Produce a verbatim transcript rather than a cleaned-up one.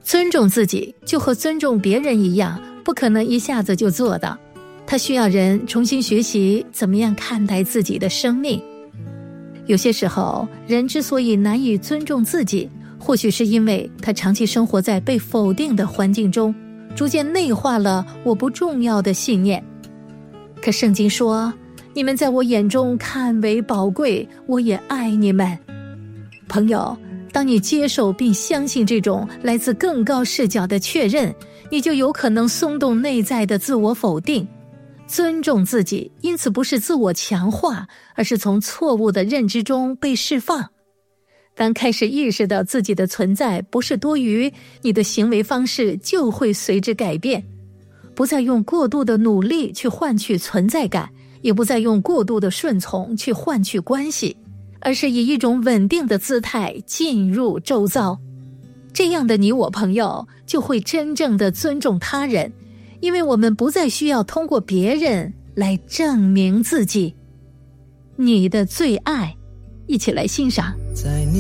尊重自己就和尊重别人一样，不可能一下子就做到。它需要人重新学习怎么样看待自己的生命。有些时候，人之所以难以尊重自己，或许是因为他长期生活在被否定的环境中，逐渐内化了我不重要的信念。可圣经说，你们在我眼中看为宝贵，我也爱你们。朋友，当你接受并相信这种来自更高视角的确认，你就有可能松动内在的自我否定。尊重自己，因此不是自我强化，而是从错误的认知中被释放。当开始意识到自己的存在不是多余，你的行为方式就会随之改变，不再用过度的努力去换取存在感，也不再用过度的顺从去换取关系，而是以一种稳定的姿态进入周遭。这样的你我朋友就会真正的尊重他人，因为我们不再需要通过别人来证明自己。你的最爱，一起来欣赏。 在你